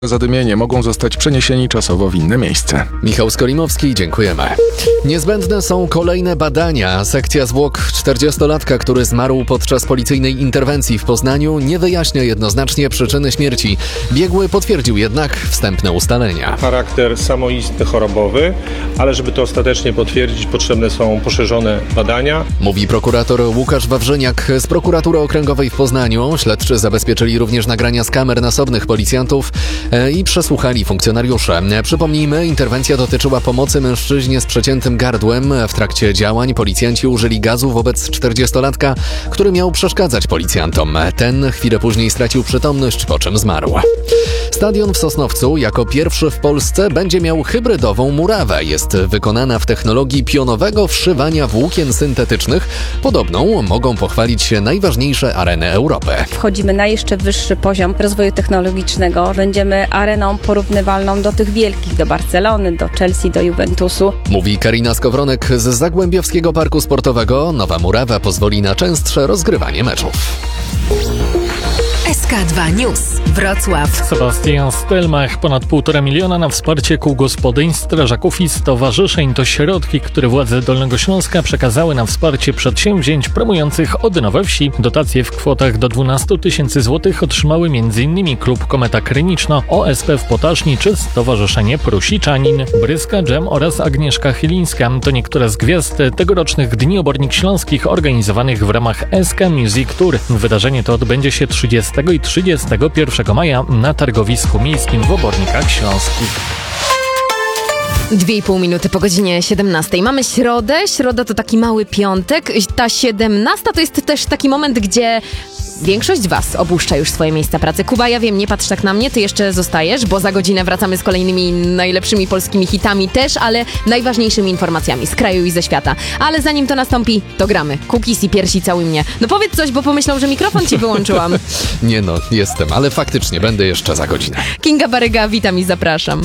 Zadymienie mogą zostać przeniesieni czasowo w inne miejsce. Michał Skolimowski, dziękujemy. Niezbędne są kolejne badania. Sekcja zwłok 40-latka, który zmarł podczas policyjnej interwencji w Poznaniu, nie wyjaśnia jednoznacznie przyczyny śmierci. Biegły potwierdził jednak wstępne ustalenia. Charakter samoistny chorobowy, ale żeby to ostatecznie potwierdzić, potrzebne są poszerzone badania. Mówi prokurator Łukasz Wawrzyniak z Prokuratury Okręgowej w Poznaniu. Śledczy zabezpieczyli również nagrania z kamer nasobnych policjantów i przesłuchali funkcjonariusze. Przypomnijmy, interwencja dotyczyła pomocy mężczyźnie z przeciętym gardłem. W trakcie działań policjanci użyli gazu wobec 40-latka, który miał przeszkadzać policjantom. Ten chwilę później stracił przytomność, po czym zmarł. Stadion w Sosnowcu jako pierwszy w Polsce będzie miał hybrydową murawę. Jest wykonana w technologii pionowego wszywania włókien syntetycznych. Podobną mogą pochwalić się najważniejsze areny Europy. Wchodzimy na jeszcze wyższy poziom rozwoju technologicznego. Będziemy areną porównywalną do tych wielkich, do Barcelony, do Chelsea, do Juventusu. Mówi Karina Skowronek z Zagłębiowskiego Parku Sportowego. Nowa murawa pozwoli na częstsze rozgrywanie meczów. SK2 News. Wrocław. Sebastian Stelmach. Ponad 1,5 miliona na wsparcie kół gospodyń, strażaków i stowarzyszeń. To środki, które władze Dolnego Śląska przekazały na wsparcie przedsięwzięć promujących odnowę wsi. Dotacje w kwotach do 12 000 złotych otrzymały m.in. Klub Kometa Kryniczno, OSP w Potaszni czy Stowarzyszenie Prusiczanin. Bryska Dżem oraz Agnieszka Chylińska to niektóre z gwiazd tegorocznych Dni Obornik Śląskich organizowanych w ramach SK Music Tour. Wydarzenie to odbędzie się 30 i 31 maja na targowisku miejskim w Obornikach Śląskich. 2,5 minuty po godzinie 17. Mamy środę. Środa to taki mały piątek. Ta 17 to jest też taki moment, gdzie większość was opuszcza już swoje miejsca pracy. Kuba, ja wiem, nie patrz tak na mnie, ty jeszcze zostajesz, bo za godzinę wracamy z kolejnymi najlepszymi polskimi hitami też, ale najważniejszymi informacjami z kraju i ze świata. Ale zanim to nastąpi, to gramy. Cookies i piersi całuj mnie. No powiedz coś, bo pomyślą, że mikrofon ci wyłączyłam. Nie no, jestem, ale faktycznie będę jeszcze za godzinę. Kinga Baryga, witam i zapraszam.